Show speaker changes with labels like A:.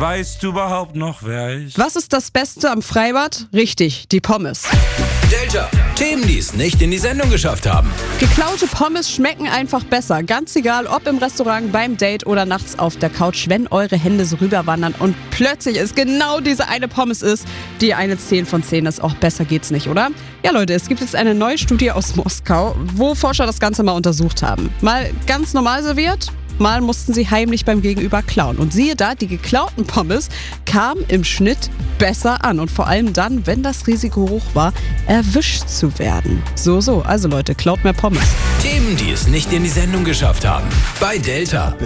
A: Weißt du überhaupt noch, wer ich?
B: Was ist das Beste am Freibad? Richtig, die Pommes.
C: Delta, Themen, die es nicht in die Sendung geschafft haben.
B: Geklaute Pommes schmecken einfach besser. Ganz egal, ob im Restaurant, beim Date oder nachts auf der Couch, wenn eure Hände so rüberwandern und plötzlich es genau diese eine Pommes ist, die eine 10 von 10 ist. Auch besser geht's nicht, oder? Ja, Leute, es gibt jetzt eine neue Studie aus Moskau, wo Forscher das Ganze mal untersucht haben. Mal ganz normal serviert, mal mussten sie heimlich beim Gegenüber klauen. Und siehe da, die geklauten Pommes kamen im Schnitt besser an. Und vor allem dann, wenn das Risiko hoch war, erwischt zu werden. So. Also Leute, klaut mehr Pommes.
C: Themen, die es nicht in die Sendung geschafft haben. Bei Delta.